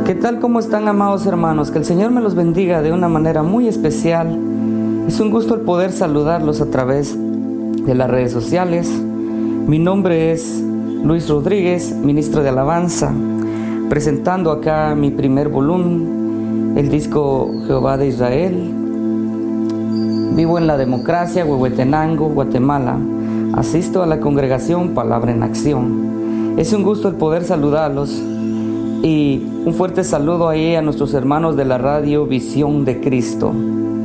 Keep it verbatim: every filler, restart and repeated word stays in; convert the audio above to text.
¿Qué tal? ¿Cómo están, amados hermanos? Que el Señor me los bendiga de una manera muy especial. Es un gusto el poder saludarlos a través de las redes sociales. Mi nombre es Luis Rodríguez, ministro de alabanza, presentando acá mi primer volumen, el disco Jehová de Israel. Vivo en la democracia, Huehuetenango, Guatemala. Asisto a la congregación Palabra en Acción. Es un gusto el poder saludarlos. Y un fuerte saludo ahí a nuestros hermanos de la radio Visión de Cristo.